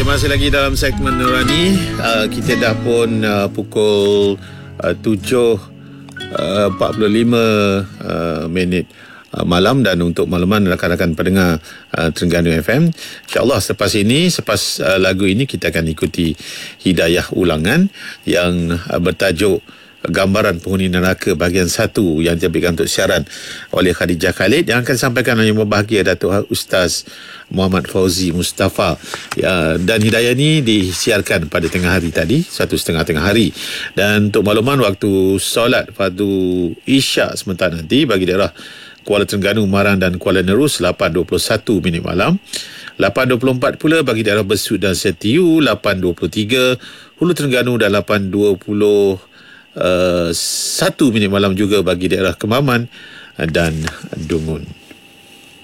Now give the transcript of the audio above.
masih lagi dalam segmen Nurani. Kita dah pun pukul 7.45 minit malam, dan untuk makluman rakan-rakan pendengar Terengganu FM, insyaAllah selepas lagu ini kita akan ikuti hidayah ulangan yang bertajuk Gambaran Penghuni Neraka bahagian 1 yang diterbitkan untuk siaran oleh Khadijah Khalid, yang akan disampaikan oleh Berbahagia Datuk Ustaz Muhammad Fauzi Mustafa. Dan hidayah ini disiarkan pada tengah hari tadi, 1:30 tengah hari. Dan untuk makluman waktu solat fardu Isyak sebentar nanti bagi daerah Kuala Terengganu, Marang dan Kuala Nerus 8.21 minit malam. 8.24 pula bagi daerah Besut dan Setiu, 8.23 Hulu Terengganu, dan 8.21 minit malam juga bagi daerah Kemaman dan Dungun.